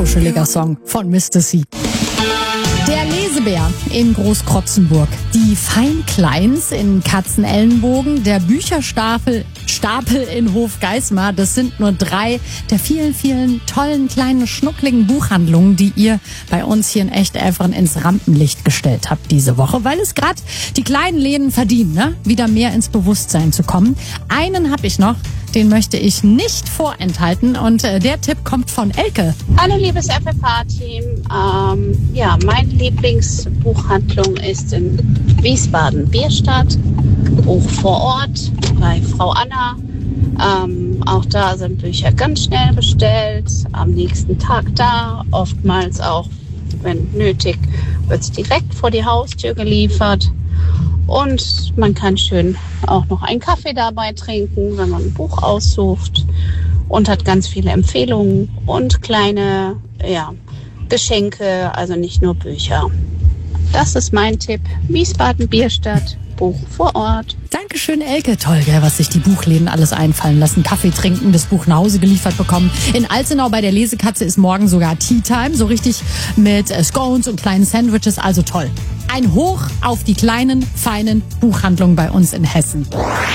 kuscheliger Song von Mr. C. Der Lesebär in Großkrotzenburg, die Feinkleins in Katzenellenbogen, der Bücherstapel in Hofgeismar, das sind nur 3 der vielen, vielen tollen, kleinen, schnuckligen Buchhandlungen, die ihr bei uns hier in Echt-Elferen ins Rampenlicht gestellt habt diese Woche, weil es gerade die kleinen Läden verdienen, ne? Wieder mehr ins Bewusstsein zu kommen. Einen habe ich noch, den möchte ich nicht vorenthalten und der Tipp kommt von Elke. Hallo liebes FFH-Team. Meine Lieblingsbuchhandlung ist in Wiesbaden, Bierstadt, Buch vor Ort bei Frau Anna. Auch da sind Bücher ganz schnell bestellt, am nächsten Tag da, oftmals auch, wenn nötig, wird es direkt vor die Haustür geliefert. Und man kann schön auch noch einen Kaffee dabei trinken, wenn man ein Buch aussucht, und hat ganz viele Empfehlungen und kleine Geschenke, also nicht nur Bücher. Das ist mein Tipp. Wiesbaden, Bierstadt, Buch vor Ort. Dankeschön, Elke. Toll, gell, was sich die Buchläden alles einfallen lassen. Kaffee trinken, das Buch nach Hause geliefert bekommen. In Alzenau bei der Lesekatze ist morgen sogar Tea Time, so richtig mit Scones und kleinen Sandwiches, also toll. Ein Hoch auf die kleinen, feinen Buchhandlungen bei uns in Hessen.